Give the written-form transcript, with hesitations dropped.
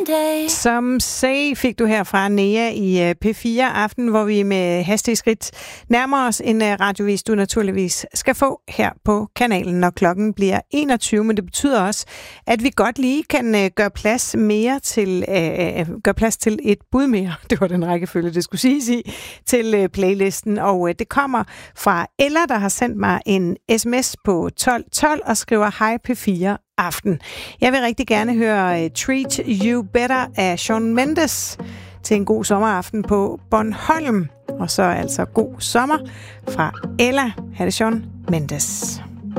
Som Say fik du her fra Nea i P4 Aften, hvor vi med hastige skridt nærmer os en radiovis, du naturligvis skal få her på kanalen, når klokken bliver 21. Men det betyder også, at vi godt lige kan gøre plads til et bud mere. Det var den rækkefølge, det skulle siges i, til playlisten. Og det kommer fra Ella, der har sendt mig en sms på 1212 og skriver hej P4 Aften. Jeg vil rigtig gerne høre Treat You Better af Shawn Mendes til en god sommeraften på Bornholm. Og så altså god sommer fra Ella. Ha' det Shawn Mendes.